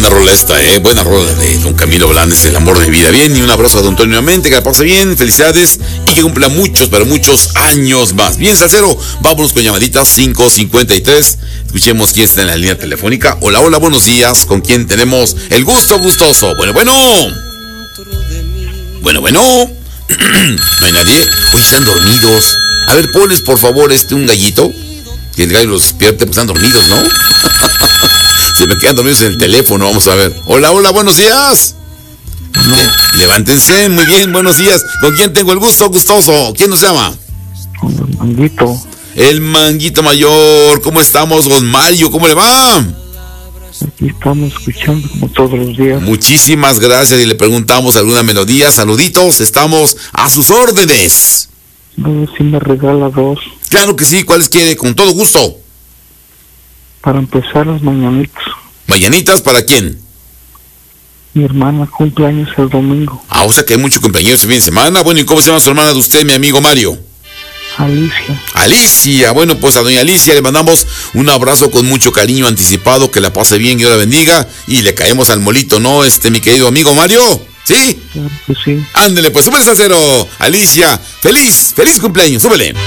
Buena rola esta, buena rola de don Camilo Blanes, el amor de mi vida. Bien, y un abrazo a don Antonio nuevamente, que la pase bien, felicidades y que cumpla muchos, pero muchos años más. Bien, salsero, vámonos con llamaditas 553. Escuchemos quién está en la línea telefónica. Hola, hola, buenos días. ¿Con quién tenemos el gusto gustoso? Bueno. No hay nadie. Oye, están dormidos. A ver, ponles por favor un gallito. Que el gallo los despierte, porque están dormidos, ¿no? Se me quedan dormidos en el teléfono, vamos a ver. Hola, hola, buenos días. Levántense, muy bien, buenos días. ¿Con quién tengo el gusto gustoso? ¿Quién nos llama? Con el Manguito. El Manguito Mayor. ¿Cómo estamos, don Mario? ¿Cómo le va? Aquí estamos escuchando como todos los días. Muchísimas gracias y le preguntamos alguna melodía. Saluditos, estamos a sus órdenes. No, si me regala dos. Claro que sí, ¿cuáles quiere? Con todo gusto. Para empezar, las mañanitas. ¿Mañanitas para quién? Mi hermana cumple años el domingo. Ah, o sea que hay muchos compañeros este fin de semana. Bueno, ¿y cómo se llama su hermana de usted, mi amigo Mario? Alicia. Alicia, bueno, pues a doña Alicia le mandamos un abrazo con mucho cariño anticipado, que la pase bien y Dios la bendiga, y le caemos al molito, ¿no, mi querido amigo Mario? ¿Sí? Claro que sí. Ándele, pues, súbele, salsero. Alicia, feliz cumpleaños, súbele.